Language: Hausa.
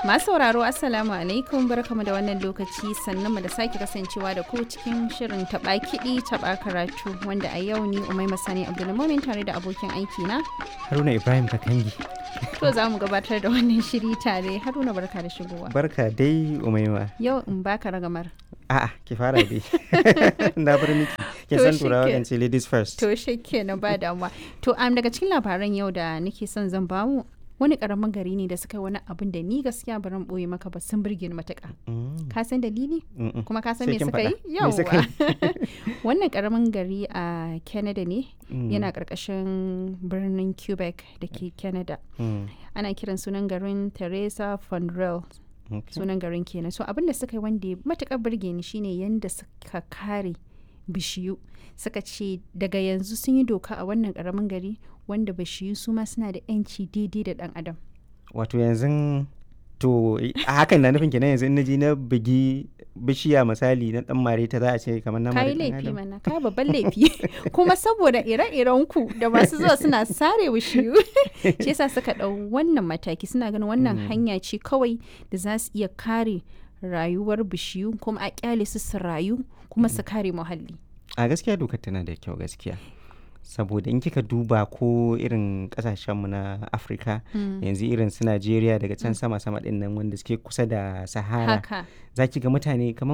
Masu sauraro Assalamu alaikum barkamu da wannan lokaci sannan mu da sake kasancewa da ku cikin shirin taɓa kiɗi taɓa karatu wanda a yau ni Umaima Sani Abdulmumin tare da abokin aiki na Haruna Ibrahim Kakangi. to za mu gabatar da wannan shiri tare. Haruna barka da shigowa. Barka dai Umaima. Yau in baka ragamar. A'a ki fara dai. Na bar miki. Kin san turawa kan ce ladies first. To shikenan ba damuwa. To daga cikin labaran yau da nake son zan bamu wani karamin gari ne da suka yi wani abin da ni gaskiya baran boye maka ba sun burge ni matuƙa. Ka san dalili? Kuma ka san me suka yi? Yawwa. Wannan karamin gari a Canada ne yana ƙarƙashin birnin Quebec da ke Canada. Ana kiran sunan garin Teresa Fondrel. Sunan garin kenan. So abin da suka yi wanda matuƙar burge ni shine yanda suka kare bishiyu. Suka ce daga yanzu sun yi doka a wannan karamin gari wanda bishiyu su ma suna da 'yanci daidai da ɗan adam. Wato yanzu to a hakan na nufin kenan yanzu in naji na bugi bishiya misali na dan mare ta za a ce kamar na mare. Kai laifi mana kai babban laifi kuma saboda ire-iren ku da masu zuwa suna sare bishiyu shi yasa suka ɗau wannan mataki suna ganin wannan hanya ce kawai da za su iya kare rayuwar bishiyu kuma a kyale su rayu kuma su kare muhalli. A gaskiya dokar tana da kyau gaskiya. Saboda in kika duba ko irin kasashenmu na Afirka yanzu irin su Najeriya daga can sama-sama din nan wanda suke kusa da Sahara za ki ga mutane kamar